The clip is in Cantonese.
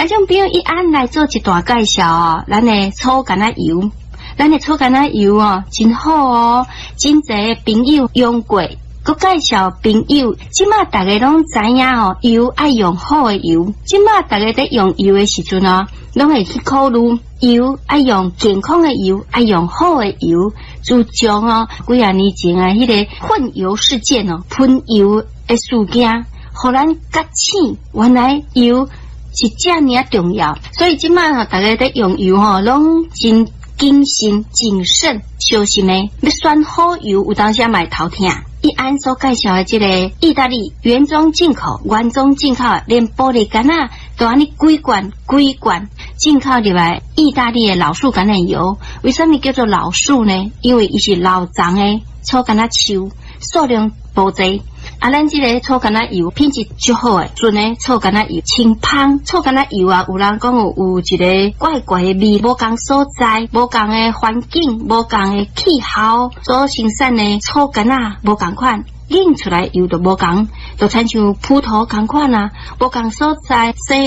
听众朋友一按来做一段介绍哦，咱的草橄榄油，咱的草橄榄油哦，真好哦，真侪朋友用过。佮介绍朋友，即马大家拢知影哦，油爱用好的油。即马大家在用油的时阵哦，拢会去考虑油爱用健康的油，爱用好的油。自从哦几啊年前啊，迄个混油事件哦，喷油的事件，互咱觉醒，原来油是这么重要。所以即马哦，大家在用油哦，拢真谨慎、谨慎、小心的。要选好油，有当时买头疼。一安所介绍的这个意大利原装进口、连玻璃杆啊都安尼几罐进口入来意大利的老树橄榄油。为什么叫做老树呢？因为伊是老长的草橄榄树，数量无济。咱这个草橄榄油品质就好诶，纯诶草橄榄油清芳。草橄榄油啊，有人讲有一个怪怪诶味，无共所在，无共诶环境，无共诶气候所生产诶草橄榄无共款，引出来油就无共，就亲像葡萄共款啊，无共所在。